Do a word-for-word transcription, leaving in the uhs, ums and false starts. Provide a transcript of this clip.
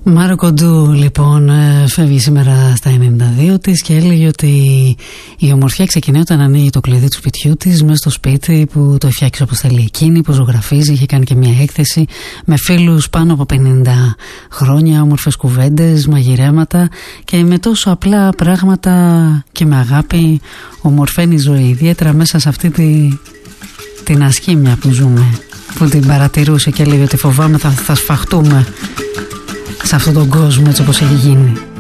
Μάρο Κοντού λοιπόν φεύγει σήμερα στα ενενήντα δύο της και έλεγε ότι η ομορφιά ξεκινάει όταν ανοίγει το κλειδί του σπιτιού της μέσα στο σπίτι που το φτιάξει όπως θέλει εκείνη, που ζωγραφίζει, είχε κάνει και μια έκθεση με φίλους πάνω από πενήντα χρόνια, όμορφες κουβέντες, μαγειρέματα και με τόσο απλά πράγματα και με αγάπη ομορφαίνει η ζωή, ιδιαίτερα μέσα σε αυτή τη, την ασχήμια που ζούμε, που την παρατηρούσε και έλεγε ότι φοβάμαι θα, θα σφαχτούμε σε αυτόν τον κόσμο έτσι όπως έχει γίνει.